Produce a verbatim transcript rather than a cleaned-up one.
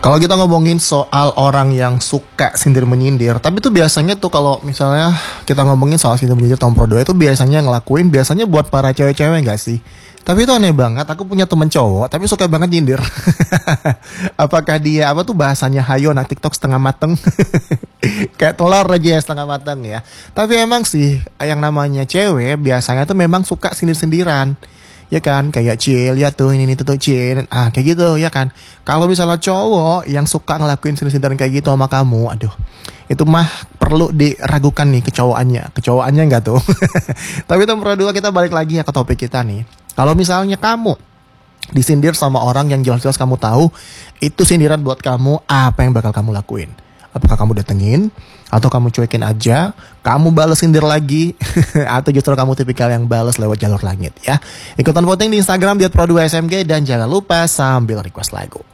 Kalau kita ngomongin soal orang yang suka sindir menyindir, tapi tuh biasanya tuh kalau misalnya kita ngomongin soal sindir menyindir Tom Pro dua itu biasanya ngelakuin biasanya buat para cewek-cewek nggak sih? Tapi itu aneh banget, aku punya temen cowok tapi suka banget nyindir. Apakah dia apa tuh bahasanya hayo anak TikTok setengah mateng? Kayak telur aja ya setengah mateng ya. Tapi emang sih yang namanya cewek biasanya tuh memang suka sindir-sindiran. Ya kan, kayak Cil, ya tuh ini, ini tuh Cil. Ah, kayak gitu ya kan. Kalau misalnya cowok yang suka ngelakuin sindir-sindiran kayak gitu sama kamu, aduh, itu mah perlu diragukan nih kecowokannya. Kecowokannya enggak tuh. Tapi nomor dua kita balik lagi ya ke topik kita nih. Kalau misalnya kamu disindir sama orang yang jelas-jelas kamu tahu itu sindiran buat kamu, apa yang bakal kamu lakuin? Apakah kamu datengin? Atau kamu cuekin aja? Kamu balas sindir lagi? Atau justru kamu tipikal yang balas lewat jalur langit ya? Ikutan voting di Instagram di at pro dua S M G dan jangan lupa sambil request lagu.